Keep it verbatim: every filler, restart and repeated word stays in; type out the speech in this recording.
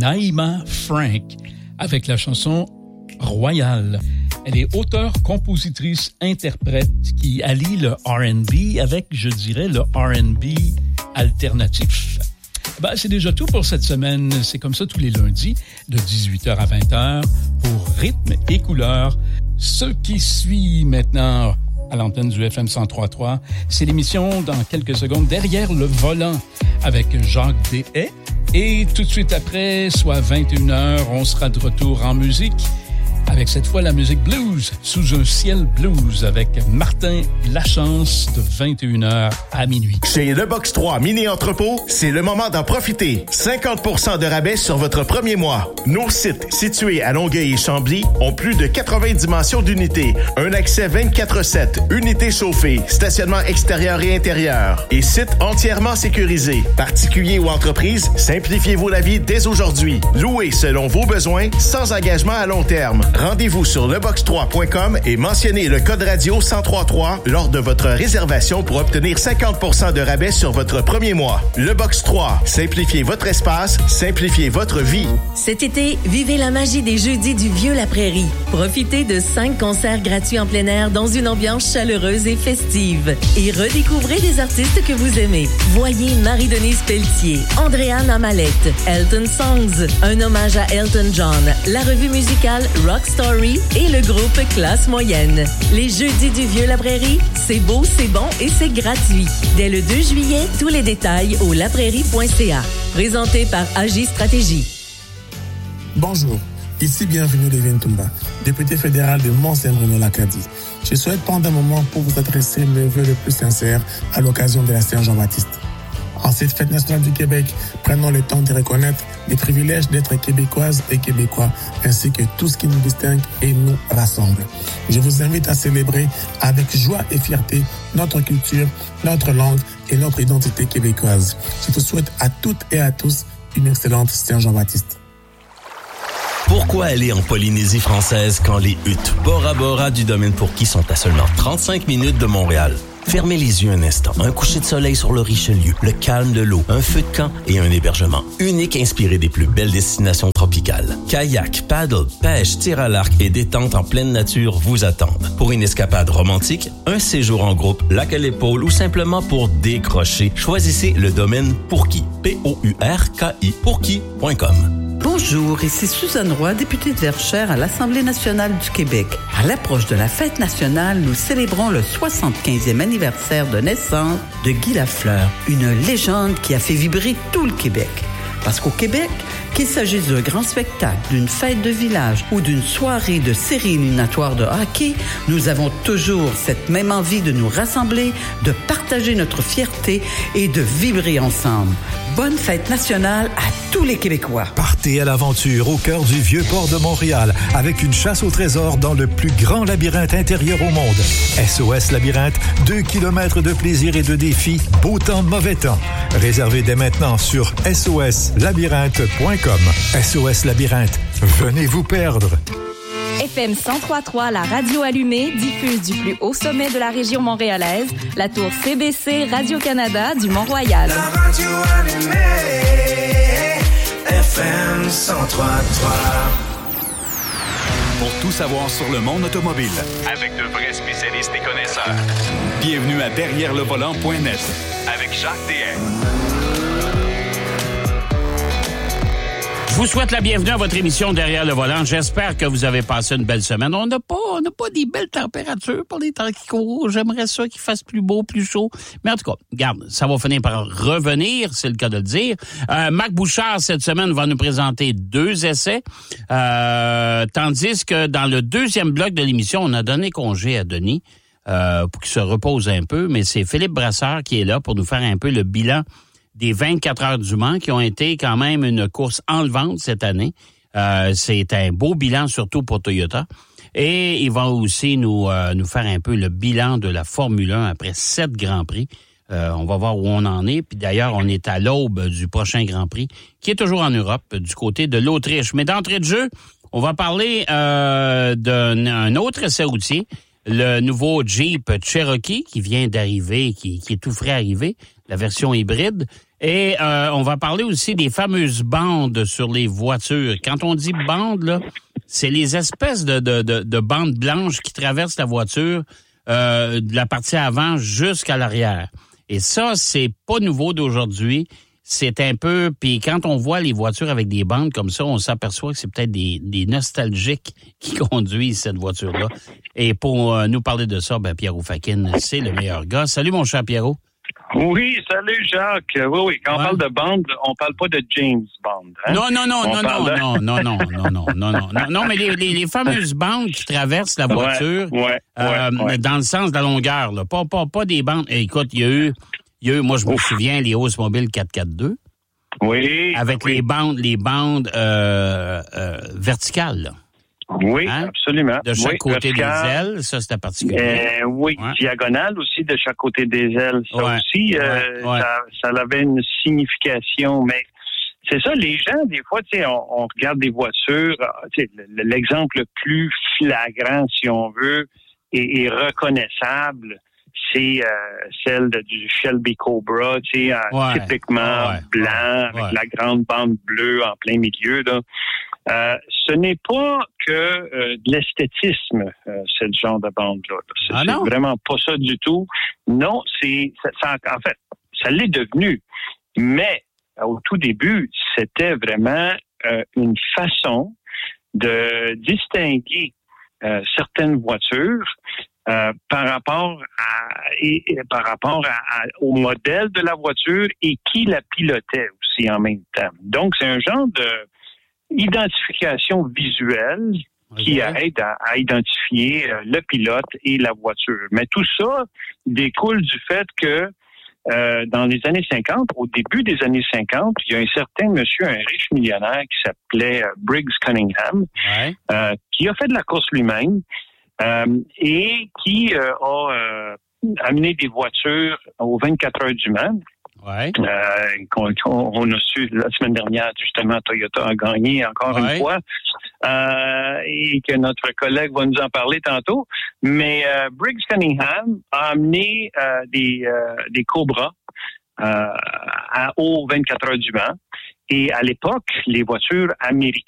Naïma Frank avec la chanson Royal. Elle est auteure, compositrice, interprète qui allie le R and B avec, je dirais, le R and B alternatif. Ben, c'est déjà tout pour cette semaine. C'est comme ça tous les lundis de dix-huit heures à vingt heures pour Rythme et Couleurs. Ce qui suit maintenant à l'antenne du F M cent trois virgule trois, c'est l'émission dans quelques secondes Derrière le volant avec Jacques Dehaye. Et tout de suite après, soit vingt et une heures, on sera de retour en musique avec cette fois la musique blues, Sous un ciel blues, avec Martin Lachance de vingt et une heures à minuit. Chez Le Box trois Mini Entrepôt, c'est le moment d'en profiter. cinquante pour cent de rabais sur votre premier mois. Nos sites, situés à Longueuil et Chambly, ont plus de quatre-vingts dimensions d'unités, un accès vingt-quatre sept, unités chauffées, stationnement extérieur et intérieur, et site entièrement sécurisé. Particuliers ou entreprises, simplifiez-vous la vie dès aujourd'hui. Louez selon vos besoins, sans engagement à long terme. Rendez-vous sur le box trois point com et mentionnez le code radio cent trois trois lors de votre réservation pour obtenir cinquante pour cent de rabais sur votre premier mois. Le Box trois, simplifiez votre espace, simplifiez votre vie. Cet été, vivez la magie des jeudis du Vieux-la-Prairie. Profitez de cinq concerts gratuits en plein air dans une ambiance chaleureuse et festive. Et redécouvrez des artistes que vous aimez. Voyez Marie-Denise Pelletier, Andréane Amalette, Elton Songs, un hommage à Elton John, la revue musicale Rock Story et le groupe Classe Moyenne. Les jeudis du Vieux-la-Prairie, c'est beau, c'est bon et c'est gratuit. Dès le deux juillet, tous les détails au laprairie point c a. Présenté par Agi Stratégie. Bonjour, ici bienvenue Lévin Toumba, député fédéral de Mont-Saint-Bruno-Lacadie. Je souhaite prendre un moment pour vous adresser mes vœux les plus sincères à l'occasion de la Saint-Jean-Baptiste. En cette fête nationale du Québec, prenons le temps de reconnaître les privilèges d'être québécoises et québécois, ainsi que tout ce qui nous distingue et nous rassemble. Je vous invite à célébrer avec joie et fierté notre culture, notre langue et notre identité québécoise. Je vous souhaite à toutes et à tous une excellente Saint-Jean-Baptiste. Pourquoi aller en Polynésie française quand les huttes Bora Bora du domaine Pourquoi sont à seulement trente-cinq minutes de Montréal? Fermez les yeux un instant. Un coucher de soleil sur le Richelieu, le calme de l'eau, un feu de camp et un hébergement unique inspiré des plus belles destinations tropicales. Kayak, paddle, pêche, tir à l'arc et détente en pleine nature vous attendent. Pour une escapade romantique, un séjour en groupe, lac à l'épaule ou simplement pour décrocher, choisissez le domaine Pourquoi. P O U R K I. Pourquoi point com. Bonjour, ici Suzanne Roy, députée de Verchères à l'Assemblée nationale du Québec. À l'approche de la fête nationale, nous célébrons le soixante-quinzième anniversaire de naissance de Guy Lafleur, une légende qui a fait vibrer tout le Québec. Parce qu'au Québec, qu'il s'agisse d'un grand spectacle, d'une fête de village ou d'une soirée de série éliminatoire de hockey, nous avons toujours cette même envie de nous rassembler, de partager notre fierté et de vibrer ensemble. Bonne fête nationale à tous les Québécois. Partez à l'aventure au cœur du Vieux-Port de Montréal avec une chasse au trésor dans le plus grand labyrinthe intérieur au monde. S O S Labyrinthe, deux kilomètres de plaisir et de défis, beau temps, mauvais temps. Réservez dès maintenant sur S O S labyrinthe point com. S O S Labyrinthe, venez vous perdre. F M cent trois virgule trois, la radio allumée, diffuse du plus haut sommet de la région montréalaise, la tour C B C Radio-Canada du Mont-Royal. La radio allumée, F M cent trois virgule trois. Pour tout savoir sur le monde automobile, avec de vrais spécialistes et connaisseurs. Bienvenue à derrière le volant point net avec Jacques Dehaye. Je vous souhaite la bienvenue à votre émission Derrière le volant. J'espère que vous avez passé une belle semaine. On n'a pas, on n'a pas des belles températures pour les temps qui courent. J'aimerais ça qu'il fasse plus beau, plus chaud. Mais en tout cas, regarde, ça va finir par revenir, c'est le cas de le dire. Euh, Marc Bouchard, cette semaine, va nous présenter deux essais. Euh, tandis que dans le deuxième bloc de l'émission, on a donné congé à Denis euh, pour qu'il se repose un peu. Mais c'est Philippe Brasseur qui est là pour nous faire un peu le bilan des vingt-quatre heures du Mans, qui ont été quand même une course enlevante cette année. Euh, c'est un beau bilan, surtout pour Toyota. Et il va aussi nous, euh, nous faire un peu le bilan de la Formule un après sept Grands Prix. Euh, on va voir où on en est. Puis d'ailleurs, on est à l'aube du prochain Grand Prix, qui est toujours en Europe, du côté de l'Autriche. Mais d'entrée de jeu, on va parler euh, d'un un autre essai routier, le nouveau Jeep Cherokee qui vient d'arriver, qui, qui est tout frais arrivé, la version hybride. Et euh, on va parler aussi des fameuses bandes sur les voitures. Quand on dit bandes, là, c'est les espèces de, de, de, de bandes blanches qui traversent la voiture euh, de la partie avant jusqu'à l'arrière. Et ça, c'est pas nouveau d'aujourd'hui. C'est un peu... Puis quand on voit les voitures avec des bandes comme ça, on s'aperçoit que c'est peut-être des, des nostalgiques qui conduisent cette voiture-là. Et pour euh, nous parler de ça, ben Pierrot Fakin, c'est le meilleur gars. Salut, mon cher Pierrot. Oui, salut Jacques. Oui, oui, quand ouais. on parle de bande, on parle pas de James Bond. Hein? Non, non, non, on non, non, de... non, non, non, non, non, non, non, non, non, mais les, les, les fameuses bandes qui traversent la voiture, ouais, ouais, euh, ouais, ouais. dans le sens de la longueur, là, pas, pas, pas des bandes. Et écoute, il y a eu, il y a eu, moi je me Ouf. souviens, les Oldsmobile quatre cent quarante-deux. Oui. Avec oui. les bandes, les bandes euh, euh, verticales, là. Oui, hein? Absolument. De chaque oui, côté vertical. des ailes, ça c'était particulier. Euh, oui, ouais. diagonale aussi de chaque côté des ailes. Ça ouais. aussi, euh, ouais. Ouais. Ça, ça avait une signification. Mais c'est ça, les gens, des fois, tu sais, on, on regarde des voitures. Tu sais, l'exemple le plus flagrant, si on veut, et, et reconnaissable, c'est euh, celle de, du Shelby Cobra, tu sais, ouais. typiquement ouais. blanc, ouais. avec ouais. la grande bande bleue en plein milieu, là. Euh, ce n'est pas que euh, de l'esthétisme, euh, ce genre de bande-là. C'est, ah non? c'est vraiment pas ça du tout. Non, c'est ça, ça, en fait, ça l'est devenu. Mais au tout début, c'était vraiment euh, une façon de distinguer euh, certaines voitures euh, par rapport à et, et par rapport à, à, au modèle de la voiture et qui la pilotait aussi en même temps. Donc, c'est un genre de identification visuelle qui okay. aide à, à identifier euh, le pilote et la voiture. Mais tout ça découle du fait que euh, dans les années cinquante, au début des années cinquante, il y a un certain monsieur, un riche millionnaire qui s'appelait euh, Briggs Cunningham, ouais. euh, qui a fait de la course lui-même euh, et qui euh, a euh, amené des voitures aux vingt-quatre heures du Mans. Ouais. Euh, qu'on, qu'on, on a su la semaine dernière, justement, Toyota a gagné encore ouais. une fois euh, et que notre collègue va nous en parler tantôt. Mais euh, Briggs Cunningham a amené euh, des, euh, des Cobra euh, à, aux vingt-quatre heures du Mans. Et à l'époque, les voitures américaines